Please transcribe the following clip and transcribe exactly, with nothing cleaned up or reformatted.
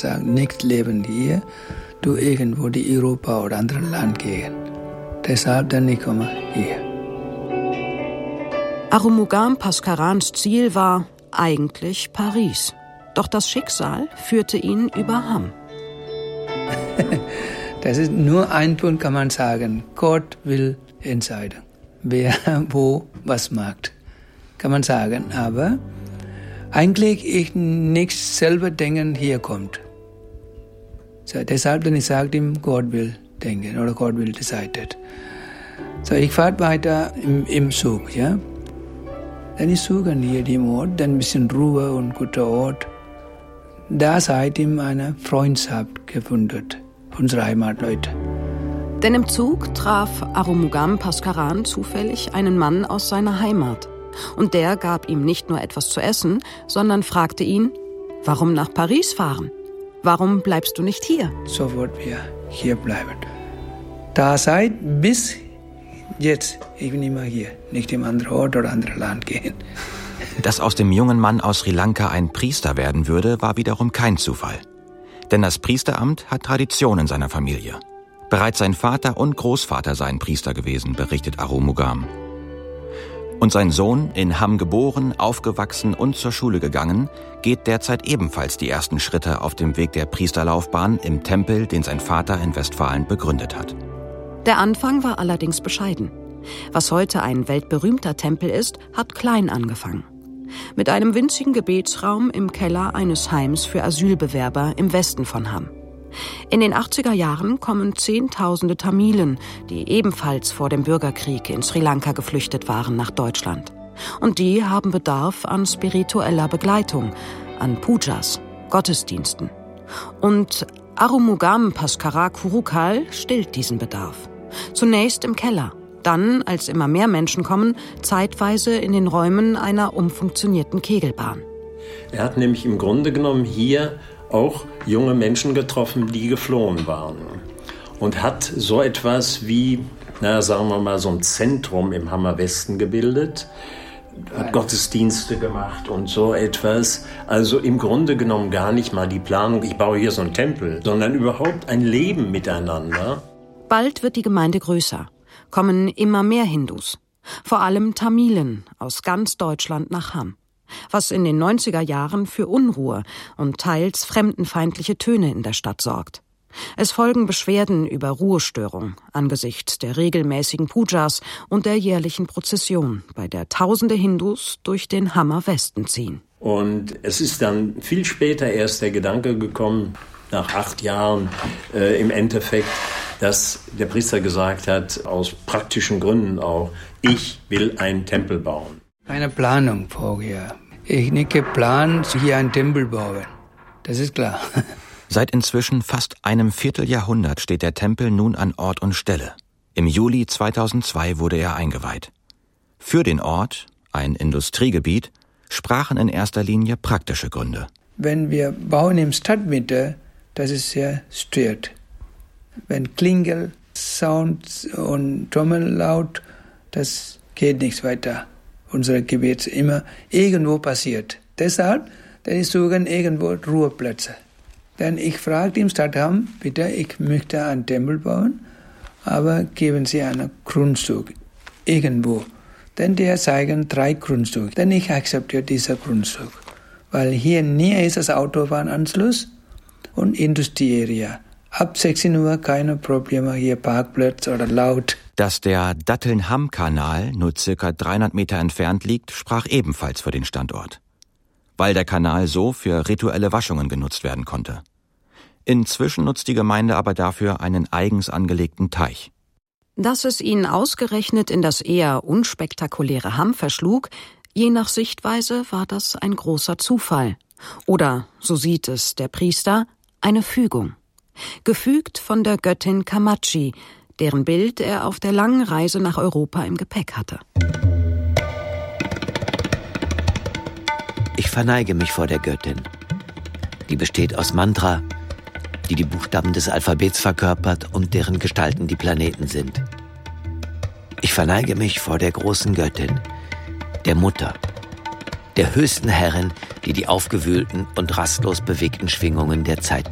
sagt, nicht leben hier, du irgendwo die Europa oder andere Land gehen. Deshalb dann ich komme hier. Arumugam Bhaskarans Ziel war eigentlich Paris. Doch das Schicksal führte ihn über Hamm. Das ist nur ein Punkt, kann man sagen. Gott will entscheiden, wer wo was macht, kann man sagen. Aber eigentlich ich nicht selber denken, hier kommt. So, deshalb, wenn ich sage ihm, Gott will denken oder Gott will decided. So, ich fahre weiter im, im Zug, ja. Dann ich suche hier den Ort, dann ein bisschen Ruhe und guter Ort. Da seitdem eine Freundschaft gefunden, unsere Heimatleute. Denn im Zug traf Arumugam Bhaskaran zufällig einen Mann aus seiner Heimat. Und der gab ihm nicht nur etwas zu essen, sondern fragte ihn, warum nach Paris fahren? Warum bleibst du nicht hier? Sofort wir hier bleiben. Da seit bis jetzt, ich bin immer hier, nicht im anderen Ort oder anderen Land gehen. Dass aus dem jungen Mann aus Sri Lanka ein Priester werden würde, war wiederum kein Zufall. Denn das Priesteramt hat Tradition in seiner Familie. Bereits sein Vater und Großvater seien Priester gewesen, berichtet Arumugam. Und sein Sohn, in Hamm geboren, aufgewachsen und zur Schule gegangen, geht derzeit ebenfalls die ersten Schritte auf dem Weg der Priesterlaufbahn im Tempel, den sein Vater in Westfalen begründet hat. Der Anfang war allerdings bescheiden. Was heute ein weltberühmter Tempel ist, hat klein angefangen. Mit einem winzigen Gebetsraum im Keller eines Heims für Asylbewerber im Westen von Hamm. In den achtziger Jahren kommen Zehntausende Tamilen, die ebenfalls vor dem Bürgerkrieg in Sri Lanka geflüchtet waren, nach Deutschland. Und die haben Bedarf an spiritueller Begleitung, an Pujas, Gottesdiensten. Und Arumugam Bhaskara Kurukal stillt diesen Bedarf. Zunächst im Keller, dann, als immer mehr Menschen kommen, zeitweise in den Räumen einer umfunktionierten Kegelbahn. Er hat nämlich im Grunde genommen hier auch junge Menschen getroffen, die geflohen waren. Und hat so etwas wie, na, sagen wir mal, so ein Zentrum im Hammer Westen gebildet, hat Gottesdienste gemacht und so etwas. Also im Grunde genommen gar nicht mal die Planung, ich baue hier so einen Tempel, sondern überhaupt ein Leben miteinander. Bald wird die Gemeinde größer, kommen immer mehr Hindus, vor allem Tamilen aus ganz Deutschland nach Hamm. Was in den neunziger Jahren für Unruhe und teils fremdenfeindliche Töne in der Stadt sorgt. Es folgen Beschwerden über Ruhestörung angesichts der regelmäßigen Pujas und der jährlichen Prozession, bei der tausende Hindus durch den Hammer Westen ziehen. Und es ist dann viel später erst der Gedanke gekommen, nach acht Jahren äh, im Endeffekt, dass der Priester gesagt hat, aus praktischen Gründen auch, ich will einen Tempel bauen. Eine Planung vorher. Ich nicht geplant, hier einen Tempel bauen. Das ist klar. Seit inzwischen fast einem Vierteljahrhundert steht der Tempel nun an Ort und Stelle. Im Juli zweitausendzwei wurde er eingeweiht. Für den Ort, ein Industriegebiet, sprachen in erster Linie praktische Gründe. Wenn wir bauen im Stadtmitte, das ist sehr stört. Wenn Klingel, Sound und Trommel laut, das geht nichts weiter. Unser Gebet immer irgendwo passiert. Deshalb, denn ich suche irgendwo Ruheplätze. Denn ich frage im Stadtamt, bitte, ich möchte einen Tempel bauen, aber geben Sie einen Grundstück irgendwo. Denn die zeigen drei Grundstücke. Denn ich akzeptiere dieses Grundstück. Weil hier näher ist das Autobahnanschluss und Industriearea. Ab sechzehn Uhr keine Probleme, hier Parkplatz oder laut. Dass der Datteln-Hamm-Kanal nur circa dreihundert Meter entfernt liegt, sprach ebenfalls für den Standort. Weil der Kanal so für rituelle Waschungen genutzt werden konnte. Inzwischen nutzt die Gemeinde aber dafür einen eigens angelegten Teich. Dass es ihn ausgerechnet in das eher unspektakuläre Hamm verschlug, je nach Sichtweise war das ein großer Zufall. Oder, so sieht es der Priester, eine Fügung. Gefügt von der Göttin Kamachi, deren Bild er auf der langen Reise nach Europa im Gepäck hatte. Ich verneige mich vor der Göttin. Die besteht aus Mantra, die die Buchstaben des Alphabets verkörpert und deren Gestalten die Planeten sind. Ich verneige mich vor der großen Göttin, der Mutter, der höchsten Herrin, die die aufgewühlten und rastlos bewegten Schwingungen der Zeit